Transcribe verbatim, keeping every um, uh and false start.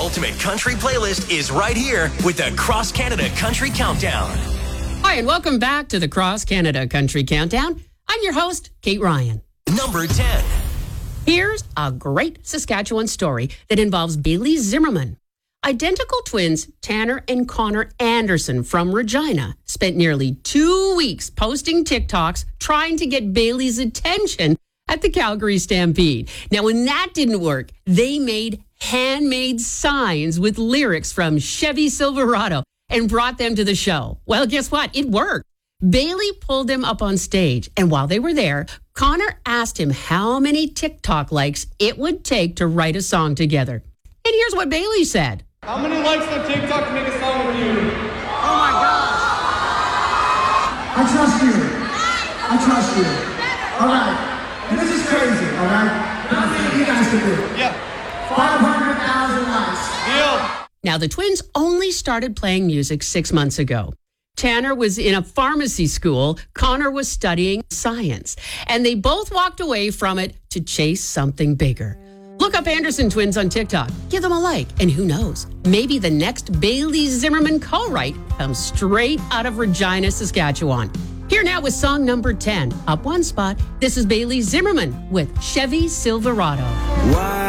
ultimate country playlist is right here with the Cross Canada Country Countdown. Hi, and welcome back to the Cross Canada Country Countdown. I'm your host, Kate Ryan. Number ten. Here's a great Saskatchewan story that involves Bailey Zimmerman. Identical twins Tanner and Connor Anderson from Regina spent nearly two weeks posting TikToks trying to get Bailey's attention at the Calgary Stampede. Now, when that didn't work, they made handmade signs with lyrics from Chevy Silverado and brought them to the show. Well, guess what? It worked. Bailey pulled them up on stage, and while they were there, Connor asked him how many TikTok likes it would take to write a song together. And here's what Bailey said. How many likes on TikTok to make a song with you? Oh my gosh. I trust you. I trust you. All right. And this is crazy, all right? But I think you guys can do it. Yeah. five hundred thousand likes. Deal. Now, the twins only started playing music six months ago. Tanner was in a pharmacy school. Connor was studying science. And they both walked away from it to chase something bigger. Look up Anderson Twins on TikTok. Give them a like. And who knows, maybe the next Bailey Zimmerman co-write comes straight out of Regina, Saskatchewan. Here now with song number ten. Up one spot, this is Bailey Zimmerman with Chevy Silverado. Why